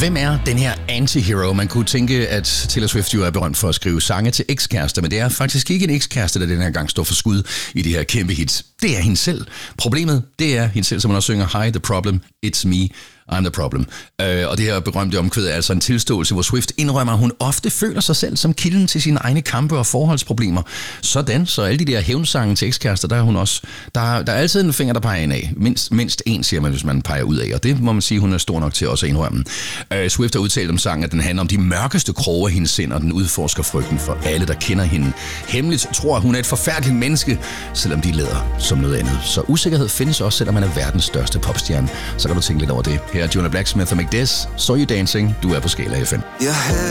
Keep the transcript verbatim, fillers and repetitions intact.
Hvem er den her anti-hero? Man kunne tænke, at Taylor Swift jo er berømt for at skrive sange til ekskærester, men det er faktisk ikke en ekskæreste, der den her gang står for skud i det her kæmpe hit. Det er hende selv. Problemet, det er hende selv, som hun også synger, Hi, the problem, it's me. I'm the problem. Øh, og det her berømte omkvæd er altså en tilståelse, hvor Swift indrømmer, at hun ofte føler sig selv som kilden til sine egne kampe og forholdsproblemer. Sådan, så alle de der hævnsange til ekskærester, der er hun også. Der, der er altid en finger, der peger ind af. Mindst, mindst en, siger man, hvis man peger ud af. Og det må man sige, hun er stor nok til også at indrømme. Øh, Swift har udtalt om sangen, at den handler om de mørkeste kroge af hendes sind, og den udforsker frygten for alle, der kender hende. Hemmeligt tror, at hun er et forfærdeligt menneske, selvom de lader som noget andet. Så usikkerhed findes også, selvom man er verdens største popstjerne. Så kan du tænke lidt over det. Her er Jonah Blacksmith og Make This, Saw You Dancing. Du er på Skala F M.